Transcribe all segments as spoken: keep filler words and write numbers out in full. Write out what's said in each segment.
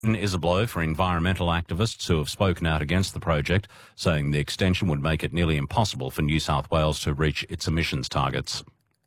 Is a blow for environmental activists who have spoken out against the project, saying the extension would make it nearly impossible for New South Wales to reach its emissions targets.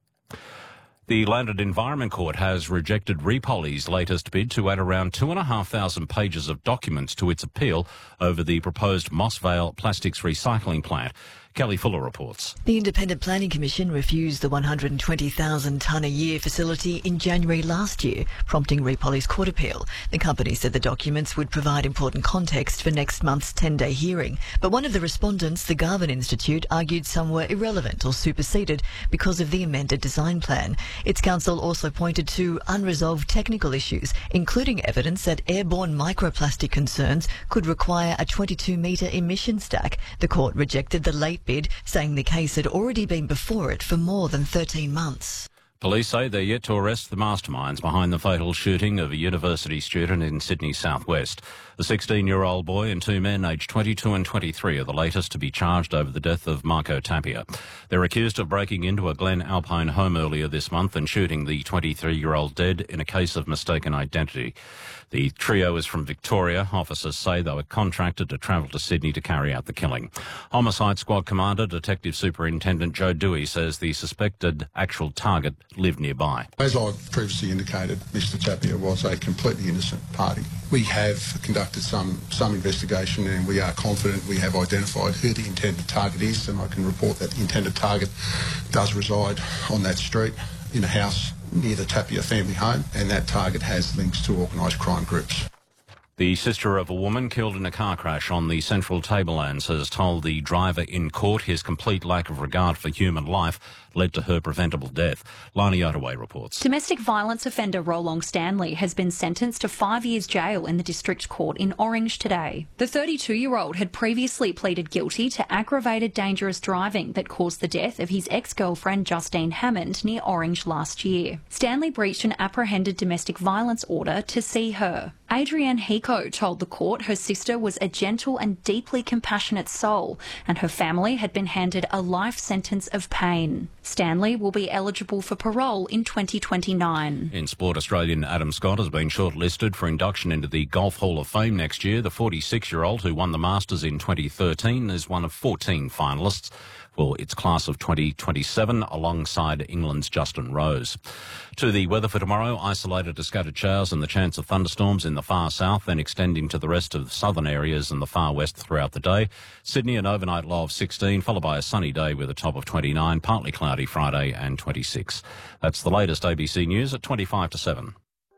The Landed Environment Court has rejected Repoly's latest bid to add around two and a half thousand pages of documents to its appeal over the proposed Moss Vale plastics recycling plant. Kelly Fuller reports. The Independent Planning Commission refused the one hundred twenty thousand tonne a year facility in January last year, prompting Repoly's court appeal. The company said the documents would provide important context for next month's ten-day hearing. But one of the respondents, the Garvan Institute, argued some were irrelevant or superseded because of the amended design plan. Its counsel also pointed to unresolved technical issues, including evidence that airborne microplastic concerns could require a twenty-two metre emission stack. The court rejected the late bid, saying the case had already been before it for more than thirteen months. Police say they're yet to arrest the masterminds behind the fatal shooting of a university student in Sydney's southwest. The sixteen-year-old boy and two men aged twenty-two and twenty-three are the latest to be charged over the death of Marco Tapia. They're accused of breaking into a Glen Alpine home earlier this month and shooting the twenty-three-year-old dead in a case of mistaken identity. The trio is from Victoria. Officers say they were contracted to travel to Sydney to carry out the killing. Homicide Squad Commander Detective Superintendent Joe Dewey says the suspected actual target lived nearby. As I've previously indicated, Mister Tapia was a completely innocent party. We have conducted some, some investigation and we are confident we have identified who the intended target is, and I can report that the intended target does reside on that street in a house near the Tapia family home, and that target has links to organised crime groups. The sister of a woman killed in a car crash on the Central Tablelands has told the driver in court his complete lack of regard for human life led to her preventable death. Lani Ottaway reports. Domestic violence offender Rolong Stanley has been sentenced to five years jail in the District Court in Orange today. The thirty-two-year-old had previously pleaded guilty to aggravated dangerous driving that caused the death of his ex-girlfriend Justine Hammond near Orange last year. Stanley breached an apprehended domestic violence order to see her. Adrienne Hiko told the court her sister was a gentle and deeply compassionate soul, and her family had been handed a life sentence of pain. Stanley will be eligible for parole in twenty twenty-nine. In sport, Australian Adam Scott has been shortlisted for induction into the Golf Hall of Fame next year. The forty-six-year-old who won the Masters in twenty thirteen is one of fourteen finalists for its class of twenty twenty-seven, alongside England's Justin Rose. To the weather for tomorrow, isolated to scattered showers and the chance of thunderstorms in the far south, then extending to the rest of southern areas and the far west throughout the day. Sydney, an overnight low of sixteen, followed by a sunny day with a top of twenty-nine, partly cloudy Friday and twenty-six. That's the latest A B C News at twenty-five to seven.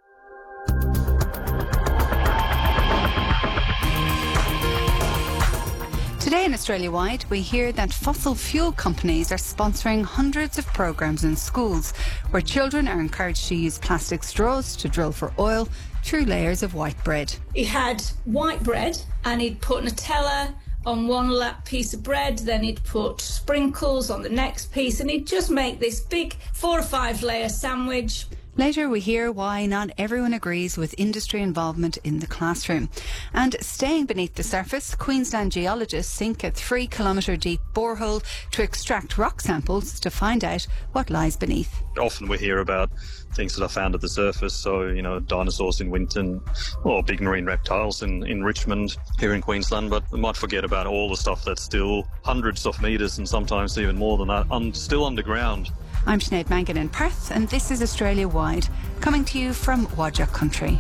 Today in Australia-wide, we hear that fossil fuel companies are sponsoring hundreds of programmes in schools where children are encouraged to use plastic straws to drill for oil through layers of white bread. He had white bread and he'd put Nutella on one lap piece of bread, then he'd put sprinkles on the next piece, and he'd just make this big four or five layer sandwich. Later we hear why not everyone agrees with industry involvement in the classroom. And staying beneath the surface, Queensland geologists sink a three kilometre deep borehole to extract rock samples to find out what lies beneath. Often we hear about things that are found at the surface, so, you know, dinosaurs in Winton or big marine reptiles in, in Richmond here in Queensland, but we might forget about all the stuff that's still hundreds of metres and sometimes even more than that, un- still underground. I'm Sinead Mangan in Perth, and this is Australia Wide, coming to you from Whadjuk country.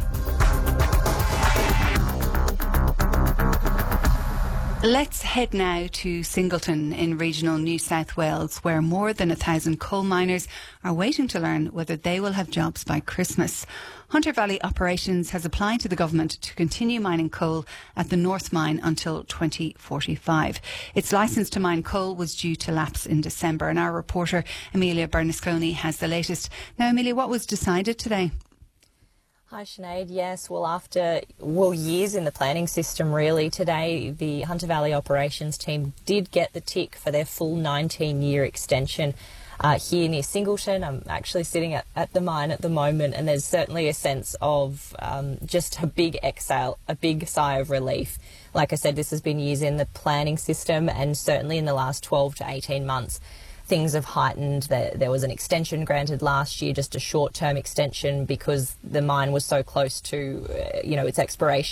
Let's head now to Singleton in regional New South Wales, where more than a thousand coal miners are waiting to learn whether they will have jobs by Christmas. Hunter Valley Operations has applied to the government to continue mining coal at the North Mine until twenty forty-five. Its licence to mine coal was due to lapse in December, and our reporter Amelia Bernasconi has the latest. Now, Amelia, what was decided today? Hi Sinead, yes, well after well years in the planning system really, today the Hunter Valley Operations team did get the tick for their full nineteen year extension uh, here near Singleton. I'm actually sitting at, at the mine at the moment, and there's certainly a sense of um, just a big exhale, a big sigh of relief. Like I said, this has been years in the planning system, and certainly in the last twelve to eighteen months things have heightened. There was an extension granted last year, just a short-term extension, because the mine was so close to, you know, its expiration.